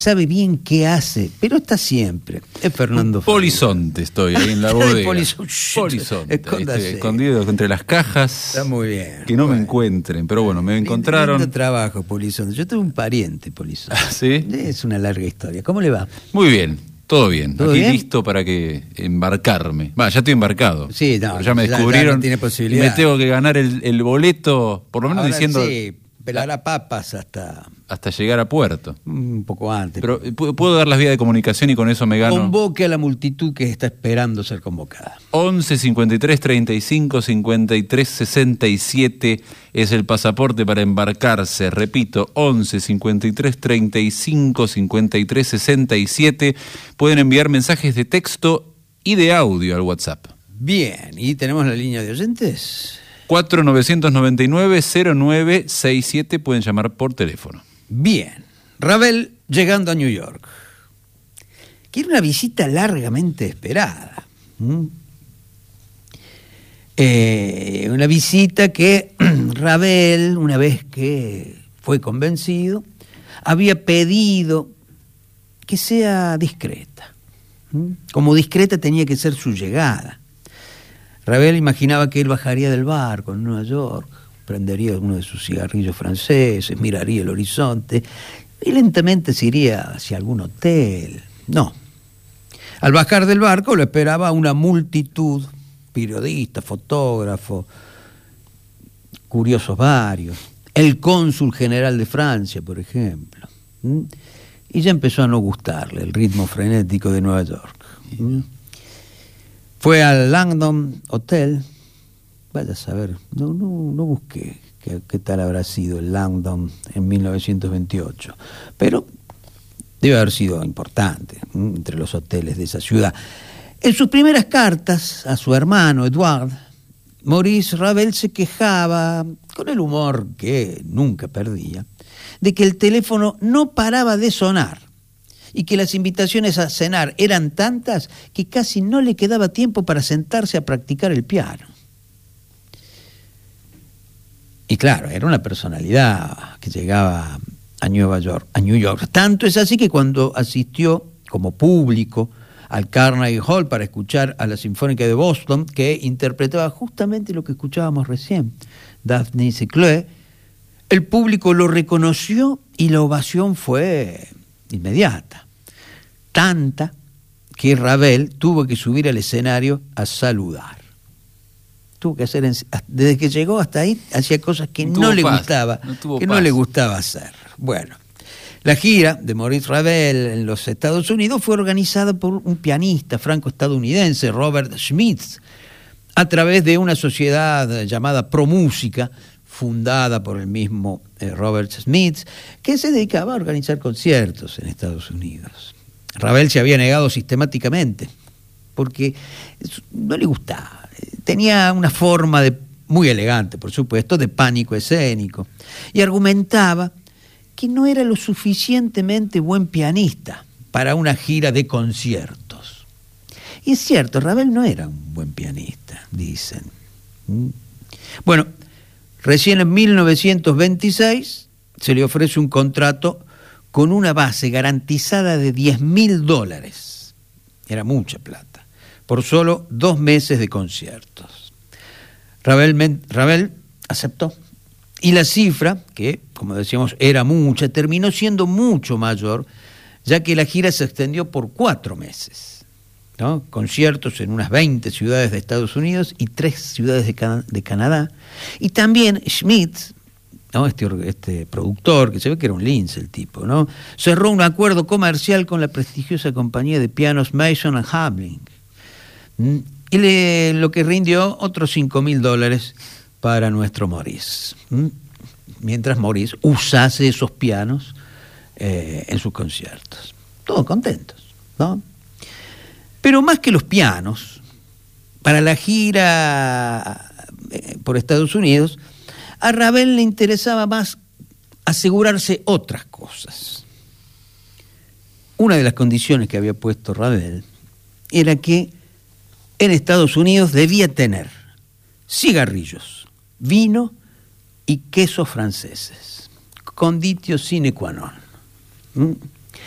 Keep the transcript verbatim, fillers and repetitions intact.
sabe bien qué hace, pero está siempre. Es Fernando Polizonte estoy ahí en la bodega. Polizonte. Polizonte. Este, escondido entre las cajas. Está muy bien. Que no bueno. me encuentren, pero bueno, me encontraron. Lindo trabajo, Polizonte. Yo tuve un pariente, Polizonte. ¿Sí? Es una larga historia. ¿Cómo le va? Muy bien. Todo bien, ¿Todo aquí bien? listo para que embarcarme. Va, ya estoy embarcado. Sí, no, pero ya me ya- descubrieron. ya no tiene posibilidad. Me tengo que ganar el, el boleto, por lo menos Ahora diciendo sí, pelará papas hasta hasta llegar a puerto. un poco antes. Pero ¿pu- puedo dar las vías de comunicación y con eso me gano. Convoque a la multitud que está esperando ser convocada. once cincuenta y tres treinta y cinco cincuenta y tres sesenta y siete es el pasaporte para embarcarse. Repito, once cincuenta y tres treinta y cinco cincuenta y tres sesenta y siete. Pueden enviar mensajes de texto y de audio al WhatsApp. Bien, ¿y tenemos la línea de oyentes? cuatro nueve nueve nueve cero nueve seis siete, pueden llamar por teléfono. Bien, Ravel llegando a New York. Quiere una visita largamente esperada. ¿Mm? Eh, una visita que Ravel, una vez que fue convencido, había pedido que sea discreta. ¿Mm? Como discreta tenía que ser su llegada. Ravel imaginaba que él bajaría del barco en Nueva York, prendería uno de sus cigarrillos franceses, miraría el horizonte y lentamente se iría hacia algún hotel. No. Al bajar del barco lo esperaba una multitud, periodistas, fotógrafos, curiosos varios, el cónsul general de Francia, por ejemplo. ¿Mm? Y ya empezó a no gustarle el ritmo frenético de Nueva York. ¿Mm? Fue al Langdon Hotel. Vaya a saber, no, no, no busqué qué, qué tal habrá sido el Langdon en mil novecientos veintiocho, pero debe haber sido importante, ¿m? entre los hoteles de esa ciudad. En sus primeras cartas a su hermano Edouard, Maurice Ravel se quejaba, con el humor que nunca perdía, de que el teléfono no paraba de sonar y que las invitaciones a cenar eran tantas que casi no le quedaba tiempo para sentarse a practicar el piano. Y claro, era una personalidad que llegaba a Nueva York, a New York. Tanto es así que cuando asistió como público al Carnegie Hall para escuchar a la Sinfónica de Boston, que interpretaba justamente lo que escuchábamos recién, Daphne Seclet, el público lo reconoció y la ovación fue inmediata. Tanta que Ravel tuvo que subir al escenario a saludar. Tuvo que hacer, desde que llegó hasta ahí, hacía cosas que no, no le paz, gustaba, no que paz. no le gustaba hacer. Bueno, la gira de Maurice Ravel en los Estados Unidos fue organizada por un pianista franco-estadounidense, Robert Smith, a través de una sociedad llamada ProMúsica, fundada por el mismo eh, Robert Smith, que se dedicaba a organizar conciertos en Estados Unidos. Ravel se había negado sistemáticamente, porque no le gustaba. Tenía una forma de, muy elegante, por supuesto, de pánico escénico, y argumentaba que no era lo suficientemente buen pianista para una gira de conciertos. Y es cierto, Ravel no era un buen pianista, dicen. Bueno, recién en mil novecientos veintiséis se le ofrece un contrato con una base garantizada de diez mil dólares. Era mucha plata, por solo dos meses de conciertos. Ravel, Ravel aceptó. Y la cifra, que, como decíamos, era mucha, terminó siendo mucho mayor, ya que la gira se extendió por cuatro meses, ¿no? Conciertos en unas veinte ciudades de Estados Unidos y tres ciudades de, Can- de Canadá. Y también Schmidt, ¿no? este, este productor, que se ve que era un lince el tipo, ¿no? cerró un acuerdo comercial con la prestigiosa compañía de pianos Mason and Hamlin. Y le, lo que rindió otros cinco mil dólares para nuestro Maurice. Mientras Maurice usase esos pianos eh, en sus conciertos. Todos contentos, ¿no? Pero más que los pianos, para la gira eh, por Estados Unidos, a Ravel le interesaba más asegurarse otras cosas. Una de las condiciones que había puesto Ravel era que en Estados Unidos debía tener cigarrillos, vino y quesos franceses, conditio sine qua non. ¿Mm?